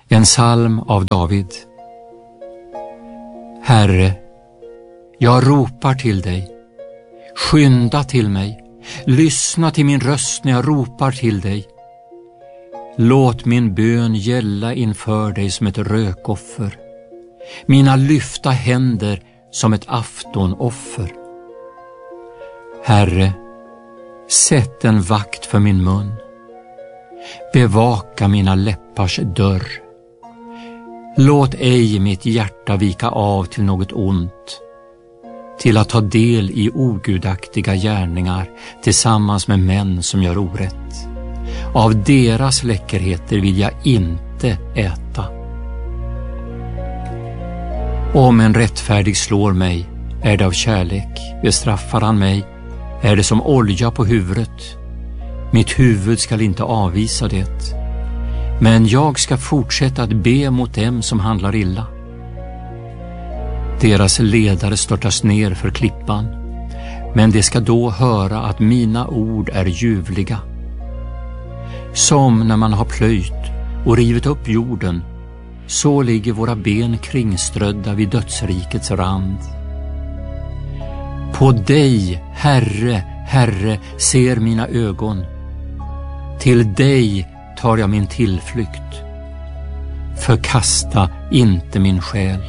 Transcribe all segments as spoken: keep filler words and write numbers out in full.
En psalm av David. Herre, jag ropar till dig. Skynda till mig. Lyssna till min röst när jag ropar till dig. Låt min bön gälla inför dig som ett rökoffer. Mina lyfta händer som ett aftonoffer. Herre, sätt en vakt för min mun. Bevaka mina läppars dörr. Låt ej mitt hjärta vika av till något ont, till att ta del i ogudaktiga gärningar tillsammans med män som gör orätt. Av deras läckerheter vill jag inte äta. Om en rättfärdig slår mig, är det av kärlek. Bestraffar han mig, är det som olja på huvudet. Mitt huvud skall inte avvisa det. Men jag ska fortsätta att be mot dem som handlar illa. Deras ledare störtas ner för klippan, men de ska då höra att mina ord är ljuvliga. Som när man har plöjt och rivit upp jorden, så ligger våra ben kringströdda vid dödsrikets rand. På dig, Herre, Herre, ser mina ögon. Till dig tar jag min tillflykt. Förkasta inte min själ.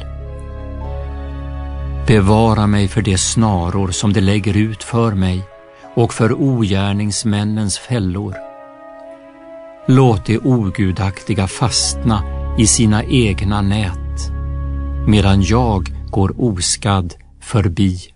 Bevara mig för de snaror som de lägger ut för mig och för ogärningsmännens fällor. Låt de ogudaktiga fastna i sina egna nät, medan jag går oskadd förbi.